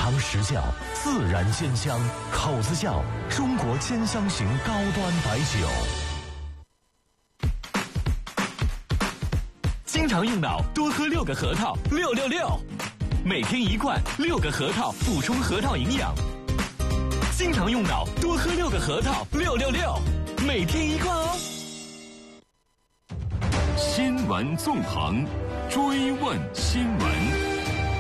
尝实效，自然鲜香，口子窖中国兼香型高端白酒。经常用脑，多喝6个核桃，666，每天1罐，6个核桃补充核桃营养。经常用脑，多喝6个核桃，666，每天1罐哦。 新闻纵横，追问新闻。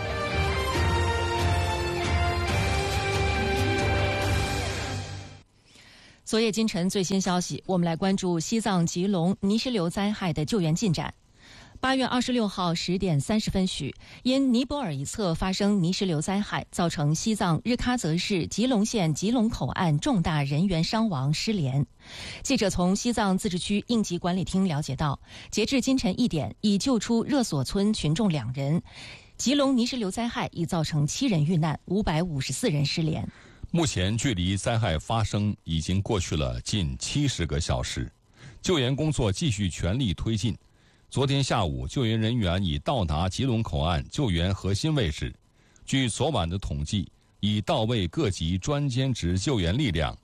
昨夜今晨最新消息，我们来关注西藏吉隆泥石流灾害的救援进展。8月26号10点30分许，因尼泊尔一侧发生泥石流灾害，造成西藏日喀则市吉隆县吉隆口岸重大人员伤亡失联。记者从西藏自治区应急管理厅了解到，截至今晨1点，已救出热索村群众2人。吉隆泥石流灾害已造成7人遇难，554人失联。 目前距离灾害发生已经过去了近70个小时，救援工作继续全力推进。昨天下午，救援人员已到达吉隆口岸救援核心位置。据昨晚的统计，已到位各级专兼职救援力量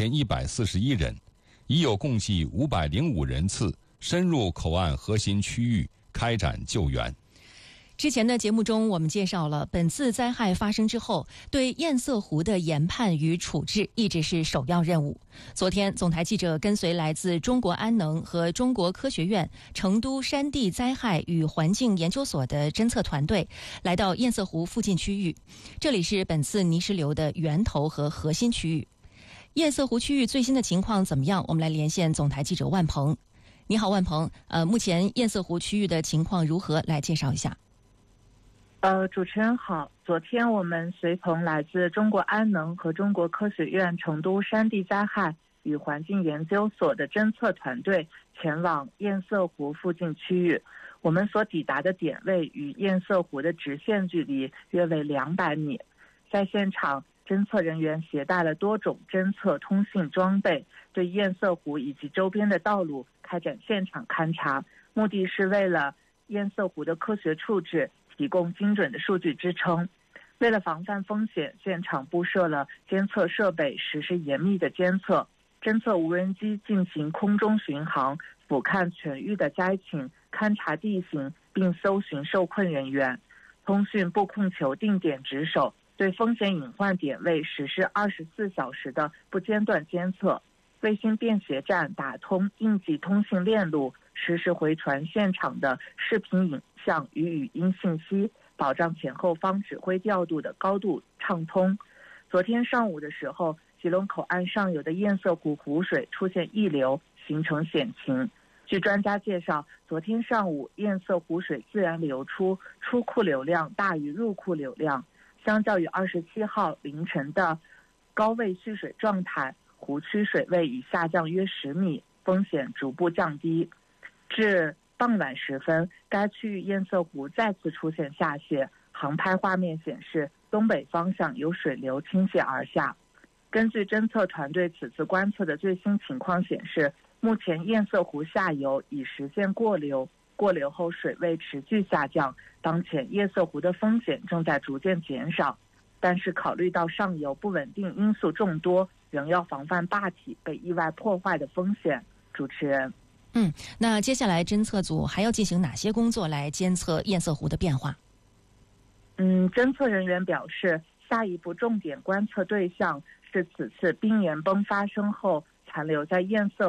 2141人，已有共计505人次深入口岸核心区域开展救援。 之前的节目中，我们介绍了本次灾害发生之后，对堰塞湖的研判与处置一直是首要任务。昨天，总台记者跟随来自中国安能和中国科学院成都山地灾害与环境研究所的侦测团队，来到堰塞湖附近区域，这里是本次泥石流的源头和核心区域。堰塞湖区域最新的情况怎么样？我们来连线总台记者万鹏。你好，万鹏。目前堰塞湖区域的情况如何？来介绍一下。 主持人好。昨天我们随同来自中国安能和中国科学院成都山地灾害与环境研究所的侦测团队前往堰塞湖附近区域。我们所抵达的点位与堰塞湖的直线距离约为200米。在现场，侦测人员携带了多种侦测通信装备，对堰塞湖以及周边的道路开展现场勘查，目的是为了堰塞湖的科学处置提供精准的数据支撑。为了防范风险，现场布设了监测设备，实施严密的监测。侦测无人机进行空中巡航，俯瞰全域的灾情，勘察地形，并搜寻受困人员。通讯布控球定点值守，对风险隐患点位实施24小时的不间断监测。卫星便携站打通应急通信链路，实时回传现场的视频影像与语音信息，保障前后方指挥调度的高度畅通。昨天上午的时候，吉隆口岸上游的堰塞湖湖水出现溢流，形成险情。据专家介绍，昨天上午堰塞湖水自然流出，出库流量大于入库流量。相较于27号凌晨的高位蓄水状态，湖区水位已下降约10米，风险逐步降低。至傍晚时分，该区域堰塞湖再次出现下泄，航拍画面显示东北方向有水流倾泻而下。根据侦测团队此次观测的最新情况显示，目前堰塞湖下游已实现过流，过流后水位持续下降，当前堰塞湖的风险正在逐渐减少。但是考虑到上游不稳定因素众多，仍要防范坝体被意外破坏的风险。主持人。 那接下来侦测组还要进行哪些工作来监测堰塞湖的变化？ 侦测人员表示，下一步重点观测对象是此次冰岩崩发生后残留在堰塞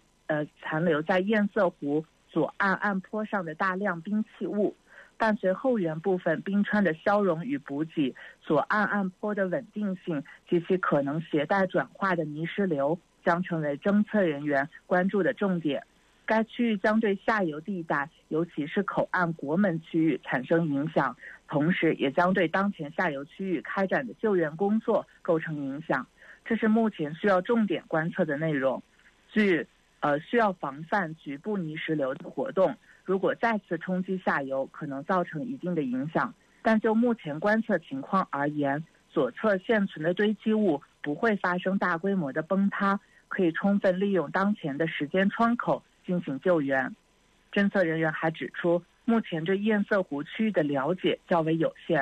湖左岸岸坡上的大量冰气雾。伴随后缘部分冰川的消融与补给，左岸岸坡的稳定性及其可能携带转化的泥石流将成为侦测人员关注的重点。该区域将对下游地带，尤其是口岸国门区域产生影响，同时也将对当前下游区域开展的救援工作构成影响。这是目前需要重点观测的内容。需要防范局部泥石流的活动，如果再次冲击下游，可能造成一定的影响。但就目前观测情况而言，左侧现存的堆积物不会发生大规模的崩塌，可以充分利用当前的时间窗口进行救援。侦测人员还指出，目前对堰塞湖区域的了解较为有限，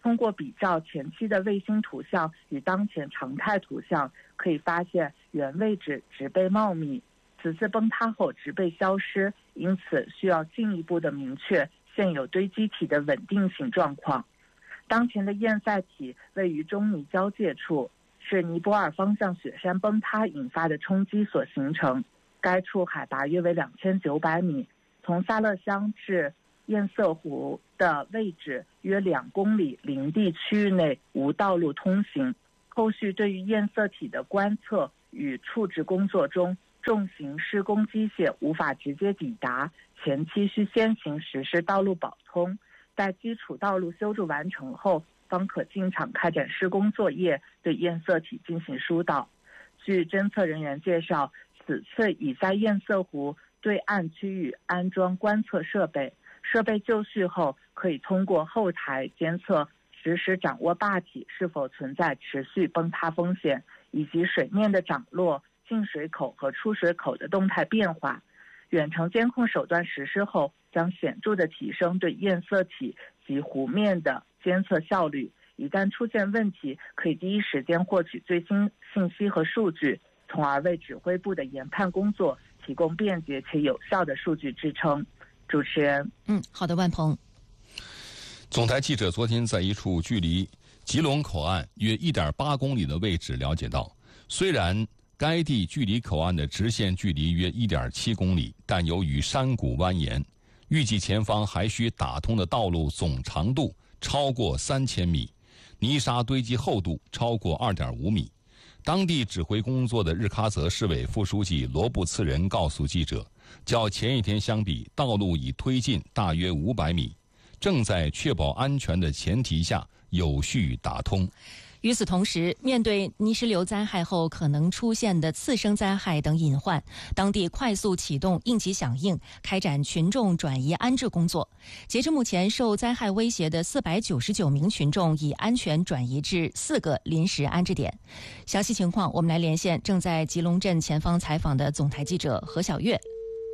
通过比较前期的卫星图像与当前常态图像，可以发现原位置植被茂密，此次崩塌后植被消失，因此需要进一步的明确现有堆积体的稳定性状况。当前的堰塞体位于中尼交界处，是尼泊尔方向雪山崩塌引发的冲击所形成。该处海拔约为2900米，从萨勒乡至堰塞湖的位置约2公里林地区域内无道路通行。后续对于堰塞体的观测与处置工作中，重型施工机械无法直接抵达，前期需先行实施道路保通，待基础道路修筑完成后，方可进场开展施工作业，对堰塞体进行疏导。据侦测人员介绍，此次已在堰塞湖对岸区域安装观测设备，设备就绪后，可以通过后台监测，实时掌握坝体是否存在持续崩塌风险，以及水面的涨落、进水口和出水口的动态变化。远程监控手段实施后，将显著地提升对堰塞体及湖面的监测效率。一旦出现问题，可以第一时间获取最新信息和数据，从而为指挥部的研判工作提供便捷且有效的数据支撑。主持人， 好的，万鹏。 总台记者昨天在一处距离吉隆口岸约1.8公里的位置了解到，虽然该地距离口岸的直线距离约1.7公里，但由于山谷蜿蜒，预计前方还需打通的道路总长度超过3000米，泥沙堆积厚度超过2.5米。当地指挥工作的日喀则市委副书记罗布次仁告诉记者，较前一天相比，道路已推进大约500米，正在确保安全的前提下有序打通。 与此同时，面对泥石流灾害后可能出现的次生灾害等隐患，当地快速启动应急响应，开展群众转移安置工作。截至目前，受灾害威胁的499名群众已安全转移至4个临时安置点。详细情况，我们来连线正在吉隆镇前方采访的总台记者何小月。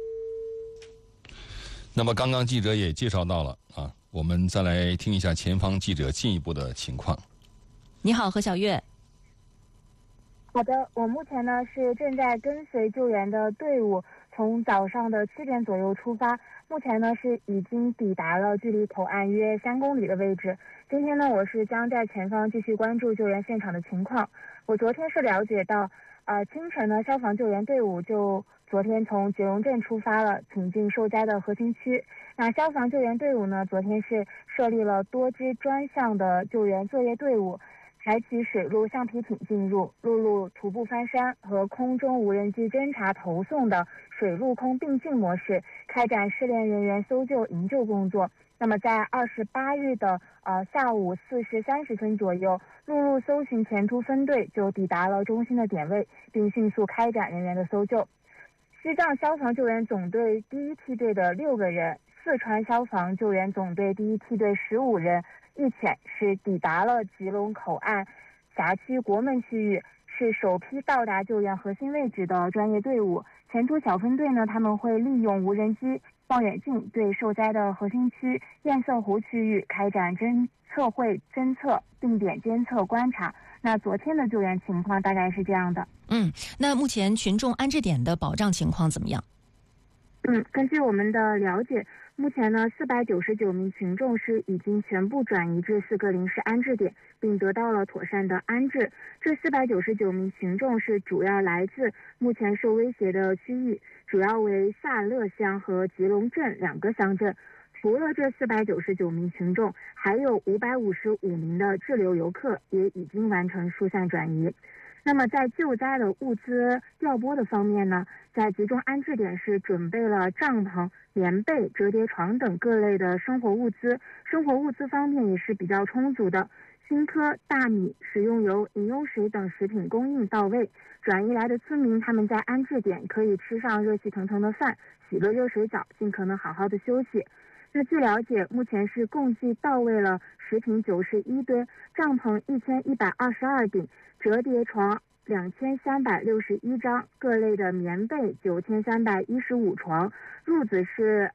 那么刚刚记者也介绍到了我们再来听一下前方记者进一步的情况。 你好，何小月。 好的，我目前呢是正在跟随救援的队伍从早上的7点左右出发，目前呢是已经抵达了距离口岸约3公里的位置。今天呢我是将在前方继续关注救援现场的情况。我昨天是了解到清晨呢消防救援队伍就昨天从吉隆镇出发了，挺进受灾的核心区。那消防救援队伍呢昨天是设立了多支专项的救援作业队伍，采取水陆橡皮艇进入、陆路徒步翻山和空中无人机侦察投送的水陆空并进模式，开展失联人员搜救营救工作。那么在28日的下午4时30分左右，陆路搜寻前突分队就抵达了中心的点位，并迅速开展人员的搜救。西藏消防救援总队第一梯队的6个人，四川消防救援总队第一梯队15人一潜是抵达了吉隆口岸辖区国门区域，是首批到达救援核心位置的专业队伍。前突小分队呢，他们会利用无人机、望远镜对受灾的核心区堰塞湖区域开展侦测、定点监测观察。那昨天的救援情况大概是这样的。 那目前群众安置点的保障情况怎么样？ 根据我们的了解，目前呢499名群众是已经全部转移至4个临时安置点，并得到了妥善的安置。这499名群众是主要来自目前受威胁的区域，主要为萨勒乡和吉隆镇2个乡镇。除了这499名群众，还有555名的滞留游客也已经完成疏散转移。那么在救灾的物资调拨的方面呢，在集中安置点是准备了帐篷、棉被、折叠床等各类的生活物资。生活物资方面也是比较充足的，青稞、大米、食用油、饮用水等食品供应到位。转移来的村民他们在安置点可以吃上热气腾腾的饭，洗个热水澡，尽可能好好的休息。那据了解，目前是共计到位了食品91吨、帐篷1122顶、折叠床 2361张，各类的棉被9315床，褥子是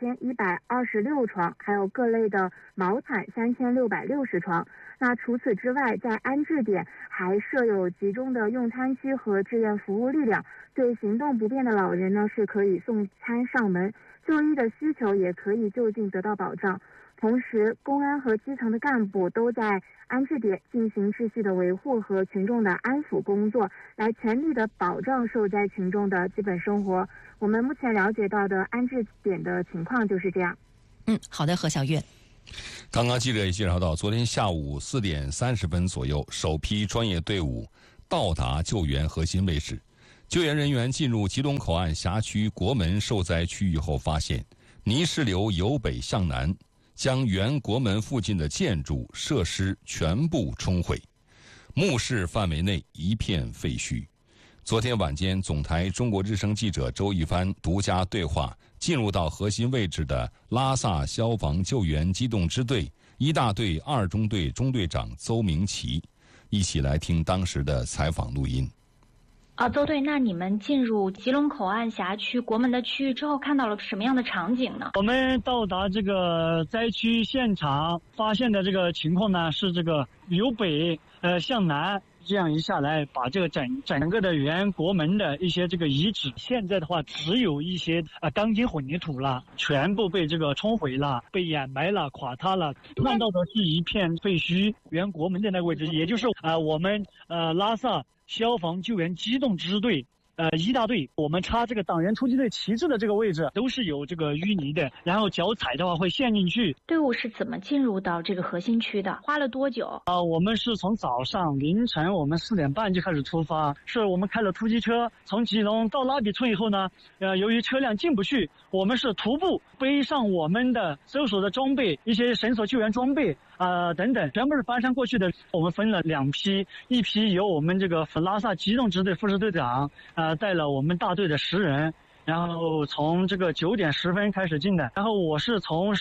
2126床，还有各类的毛毯3660床。那除此之外，在安置点还设有集中的用餐区和志愿服务力量，对行动不便的老人呢是可以送餐上门，就医的需求也可以就近得到保障。同时，公安和基层的干部都在安置点进行秩序的维护和群众的安抚工作，来全力的保障受灾群众的基本生活。我们目前了解到的安置点的情况就是这样。 好的，何小月。 刚刚记者也介绍到，昨天下午4点30分左右，首批专业队伍到达救援核心位置。救援人员进入吉隆口岸辖区国门受灾区域后，发现泥石流由北向南，将原国门附近的建筑设施全部冲毁，目视范围内一片废墟。昨天晚间，总台中国之声记者周一帆独家对话进入到核心位置的拉萨消防救援机动支队1大队2中队中队长邹明奇，一起来听当时的采访录音。 邹队，那你们进入吉隆口岸辖区国门的区域之后，看到了什么样的场景呢？ 我们到达这个灾区现场，发现的这个情况呢是这个由北向南。这样一下来，把这个整个的原国门的一些这个遗址，现在的话只有一些钢筋混凝土了，全部被这个冲毁了，被掩埋了，垮塌了，看到的是一片废墟。原国门的那个位置，也就是我们拉萨消防救援机动支队1大队，我们插这个党员突击队旗帜的这个位置都是有这个淤泥的，然后脚踩的话会陷进去。 队伍是怎么进入到这个核心区的？花了多久？ 我们是从早上凌晨我们4点半就开始出发，是我们开了突击车，从吉隆到拉比村以后呢，由于车辆进不去，我们是徒步背上我们的搜索的装备，一些绳索救援装备等等，全部是翻山过去的。我们分了2批，一批由我们这个拉萨机动支队副支队长带了我们大队的10人，然后从这个9点10分开始进的，然后我是从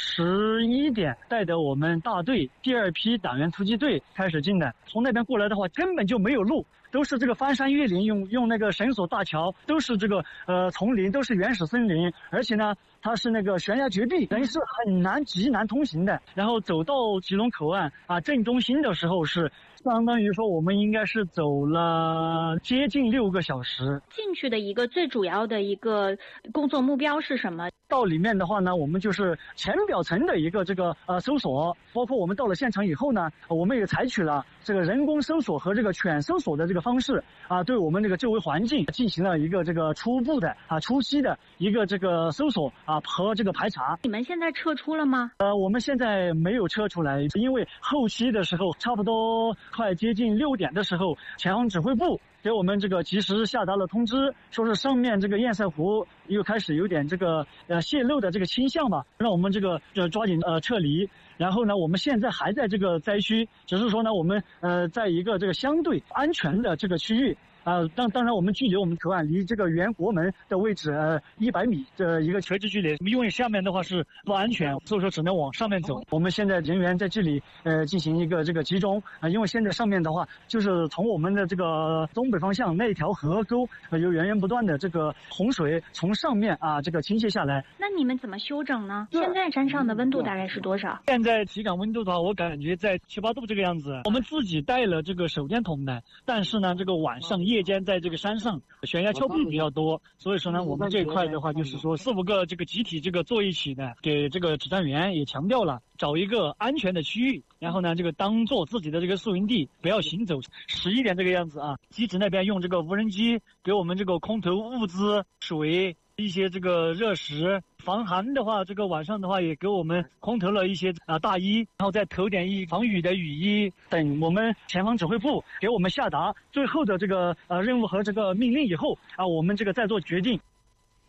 11点带的我们大队第2批党员突击队开始进的。从那边过来的话根本就没有路，都是这个翻山越岭，用那个绳索大桥，都是这个丛林，都是原始森林，而且呢它是那个悬崖绝壁，人是很极难通行的。然后走到吉隆口岸正中心的时候，是相当于说我们应该是走了接近6个小时。 进去的一个最主要的一个工作目标是什么？ 到里面的话呢，我们就是浅表层的一个这个搜索，包括我们到了现场以后呢，我们也采取了这个人工搜索和这个犬搜索的这个方式对我们这个周围环境进行了一个这个初步的初期的一个这个搜索和这个排查。 你们现在撤出了吗？ 我们现在没有撤出来，因为后期的时候差不多快接近6点的时候，前方指挥部给我们这个及时下达了通知，说是上面这个堰塞湖又开始有点这个泄漏的这个倾向吧，让我们这个抓紧撤离。然后呢，我们现在还在这个灾区，只是说呢，我们在一个这个相对安全的这个区域。当然我们距离我们口岸离这个原国门的位置100米的一个垂直距离，因为下面的话是不安全，所以说只能往上面走。我们现在人员在这里进行一个这个集中因为现在上面的话就是从我们的这个东北方向那条河沟有源源不断的这个洪水从上面这个倾泻下来。 那你们怎么休整呢？现在山上的温度大概是多少？ 现在体感温度的话，我感觉在7、8度这个样子。我们自己带了这个手电筒的，但是呢这个晚上夜间在这个山上悬崖峭壁比较多，所以说呢我们这一块的话就是说4、5个这个集体这个坐一起的，给这个指战员也强调了找一个安全的区域，然后呢这个当做自己的这个宿营地，不要行走。11点这个样子机指那边用这个无人机给我们这个空投物资、水、一些这个热食，防寒的话这个晚上的话也给我们空投了一些大衣，然后再投点防雨的雨衣等。我们前方指挥部给我们下达最后的这个任务和这个命令以后我们这个再做决定。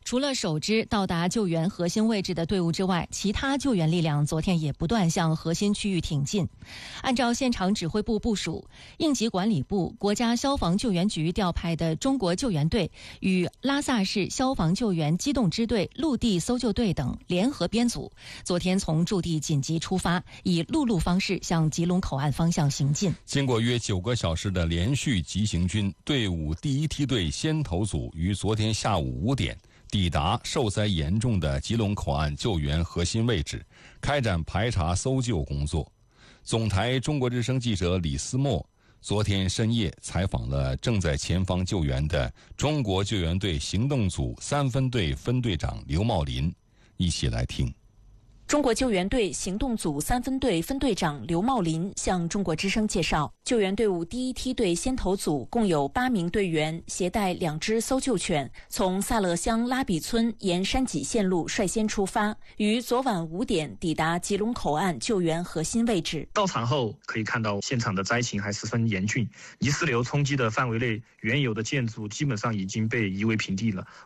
除了首支到达救援核心位置的队伍之外，其他救援力量昨天也不断向核心区域挺进。按照现场指挥部部署，应急管理部、国家消防救援局调派的中国救援队与拉萨市消防救援机动支队、陆地搜救队等联合编组，昨天从驻地紧急出发，以陆路方式向吉隆口岸方向行进。 经过约9个小时的连续急行军，队伍第1梯队先头组于昨天下午5点抵达受灾严重的吉隆口岸救援核心位置，开展排查搜救工作。总台中国之声记者李思墨昨天深夜采访了正在前方救援的中国救援队行动组3分队分队长刘茂林，一起来听。 中国救援队行动组3分队分队长刘茂林向中国之声介绍，救援队伍第1梯队先头组共有8名队员，携带2只搜救犬，从萨勒乡拉比村沿山脊线路率先出发，于昨晚5点抵达吉隆口岸救援核心位置。 到场后可以看到现场的灾情还十分严峻，泥石流冲击的范围内，原有的建筑基本上已经被夷为平地了。